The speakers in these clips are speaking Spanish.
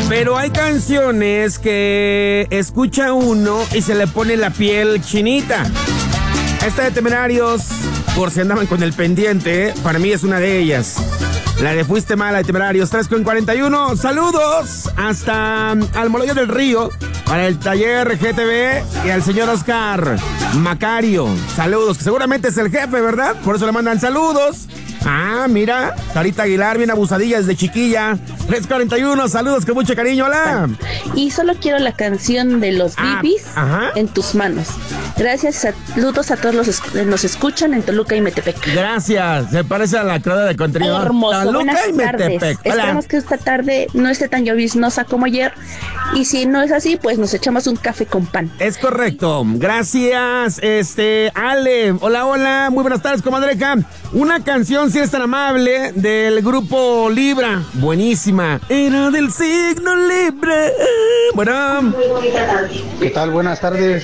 Pero hay canciones que escucha uno y se le pone la piel chinita. Esta de Temerarios, por si andaban con el pendiente, para mí es una de ellas. La de Fuiste Mala de Temerarios, 3:41. Saludos hasta Almoloya del Río, para el taller GTV y al señor Oscar Macario. Saludos, que seguramente es el jefe, ¿verdad? Por eso le mandan saludos. Ah, mira, Sarita Aguilar, bien abusadilla desde chiquilla. 3:41, saludos con mucho cariño, hola. Y solo quiero la canción de los Bibis, En tus manos. Gracias, saludos a todos los que nos escuchan en Toluca y Metepec. Gracias, se parece a la cruz de contenido. Hermoso, Toluca buenas y Metepec. tardes. Esperamos que esta tarde no esté tan lloviznosa como ayer. Y si no es así, pues nos echamos un café con pan. Es correcto, gracias, Ale. Hola, muy buenas tardes, comadreja. Una canción, si es tan amable, del grupo Libra, buenísima. Era del signo Libra. Bueno. ¿Qué tal? Buenas tardes,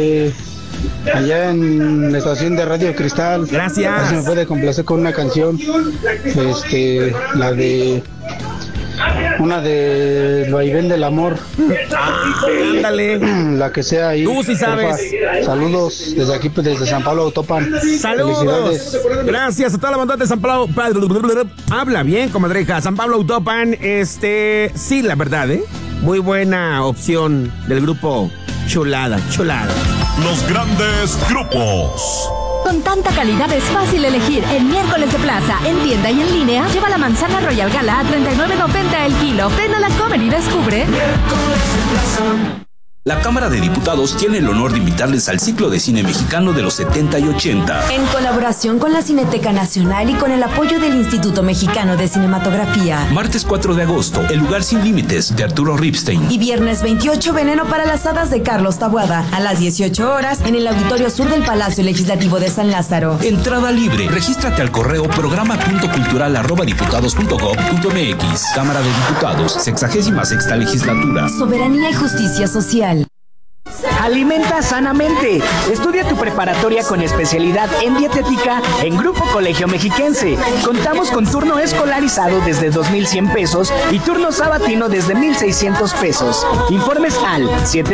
allá en la estación de Radio Cristal. Gracias. A ver si me puede complacer con una canción, la de... Una de Vaivén del Amor. Ándale. La que sea ahí. Tú sí sabes. Porfa. Saludos desde aquí, desde San Pablo Autopan. Saludos. Gracias a toda la banda de San Pablo. Habla bien, comadreja. San Pablo Autopan, sí, la verdad, muy buena opción del grupo Chulada. Los grandes grupos. Con tanta calidad es fácil elegir. El miércoles de plaza, en tienda y en línea, lleva la manzana Royal Gala a $39.90 el kilo. Ven a la Comer y descubre. Miércoles de plaza. La Cámara de Diputados tiene el honor de invitarles al ciclo de cine mexicano de los 70 y 80. En colaboración con la Cineteca Nacional y con el apoyo del Instituto Mexicano de Cinematografía. Martes 4 de agosto, El lugar sin límites, de Arturo Ripstein. Y viernes 28, Veneno para las hadas, de Carlos Taboada, a las 18 horas, en el Auditorio Sur del Palacio Legislativo de San Lázaro. Entrada libre. Regístrate al correo programa.cultural@diputados.gov.mx. Cámara de Diputados, 66ª Legislatura. Soberanía y justicia social. Alimenta sanamente. Estudia tu preparatoria con especialidad en dietética en Grupo Colegio Mexiquense. Contamos con turno escolarizado desde 2,100 pesos y turno sabatino desde 1,600 pesos. Informes al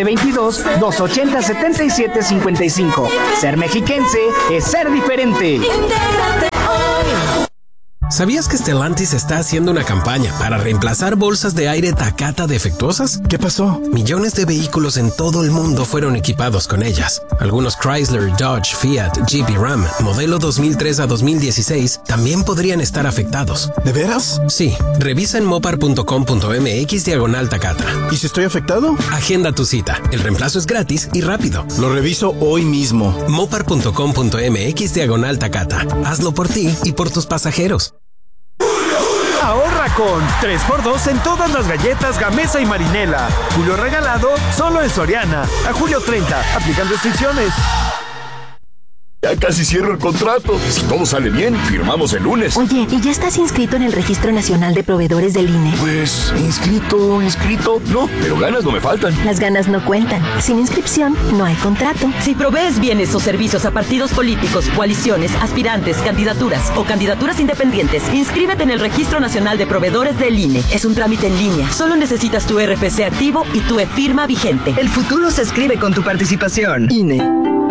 722-280-7755. Ser mexiquense es ser diferente. Intégrate hoy. ¿Sabías que Stellantis está haciendo una campaña para reemplazar bolsas de aire Takata defectuosas? ¿Qué pasó? Millones de vehículos en todo el mundo fueron equipados con ellas. Algunos Chrysler, Dodge, Fiat, Jeep y Ram, modelo 2003 a 2016, también podrían estar afectados. ¿De veras? Sí. Revisa en mopar.com.mx/Takata. ¿Y si estoy afectado? Agenda tu cita. El reemplazo es gratis y rápido. Lo reviso hoy mismo. mopar.com.mx/Takata. Hazlo por ti y por tus pasajeros. Ahorra con 3x2 en todas las galletas Gamesa y Marinela. Julio regalado solo en Soriana. A julio 30. Aplican restricciones. Ya casi cierro el contrato. Si todo sale bien, firmamos el lunes. Oye, ¿y ya estás inscrito en el Registro Nacional de Proveedores del INE? Pues, inscrito, no, pero ganas no me faltan. Las ganas no cuentan. Sin inscripción, no hay contrato. Si provees bienes o servicios a partidos políticos, coaliciones, aspirantes, candidaturas o candidaturas independientes, inscríbete en el Registro Nacional de Proveedores del INE. Es un trámite en línea. Solo necesitas tu RFC activo y tu e-firma vigente. El futuro se escribe con tu participación. INE.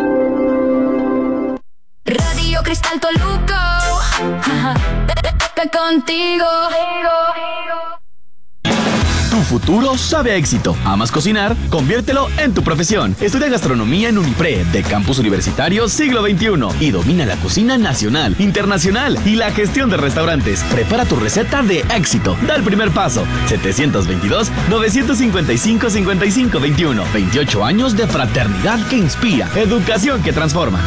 Radio Cristal Toluca, contigo. Tu futuro sabe a éxito. ¿Amas cocinar? Conviértelo en tu profesión. Estudia gastronomía en Unipre, de Campus Universitario Siglo XXI, y domina la cocina nacional, internacional y la gestión de restaurantes. Prepara tu receta de éxito. Da el primer paso. 722-955-5521. 28 años de fraternidad que inspira. Educación que transforma.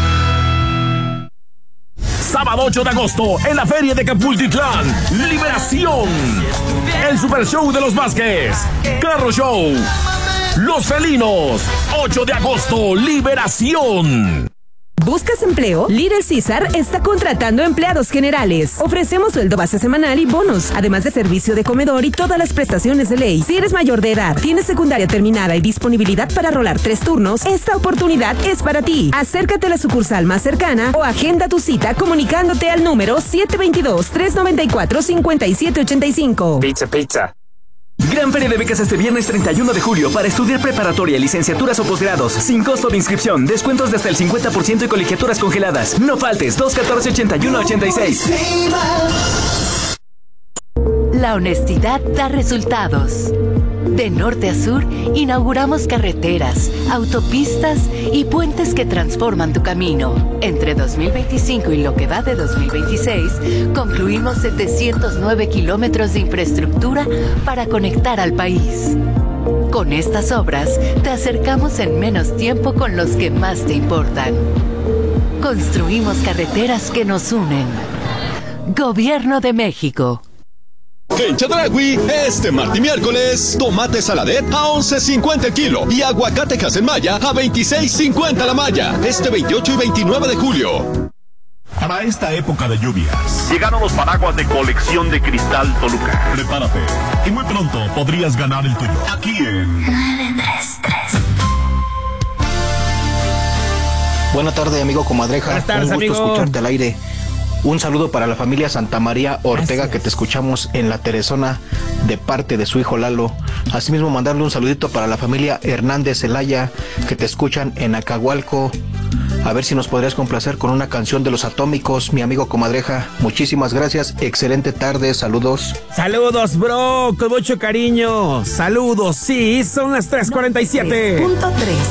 Sábado 8 de agosto, en la Feria de Capultitlán, Liberación. El Super Show de los Vázquez. Carro Show. Los Felinos. 8 de agosto, Liberación. ¿Buscas empleo? Little Caesar está contratando empleados generales. Ofrecemos sueldo base semanal y bonos, además de servicio de comedor y todas las prestaciones de ley. Si eres mayor de edad, tienes secundaria terminada y disponibilidad para rolar 3 turnos, esta oportunidad es para ti. Acércate a la sucursal más cercana o agenda tu cita comunicándote al número 722-394-5785. Pizza. Gran Feria de Becas este viernes 31 de julio para estudiar preparatoria, licenciaturas o posgrados, sin costo de inscripción, descuentos de hasta el 50% y colegiaturas congeladas. No faltes, 214-8186. La honestidad da resultados. De norte a sur, inauguramos carreteras, autopistas y puentes que transforman tu camino. Entre 2025 y lo que va de 2026, concluimos 709 kilómetros de infraestructura para conectar al país. Con estas obras, te acercamos en menos tiempo con los que más te importan. Construimos carreteras que nos unen. Gobierno de México. En Chedraui, este martes y miércoles, tomate saladet a $11.50 el kilo y aguacate Haselmaya a $26.50 la malla. Este 28 y 29 de julio. Para esta época de lluvias, llegaron los paraguas de colección de Cristal Toluca. Prepárate y muy pronto podrías ganar el tuyo. Aquí en 933. Buena tarde, amigo Comadreja. Buenas tardes, un gusto amigo. escucharte al aire. Un saludo para la familia Santa María Ortega. Gracias. Que te escuchamos en La Teresona de parte de su hijo Lalo. Asimismo, mandarle un saludito para la familia Hernández Zelaya que te escuchan en Acahualco. A ver si nos podrías complacer con una canción de Los Atómicos, mi amigo Comadreja. Muchísimas gracias, excelente tarde, saludos. Saludos, bro, con mucho cariño. Saludos, sí, son las 3:47. Punto 3.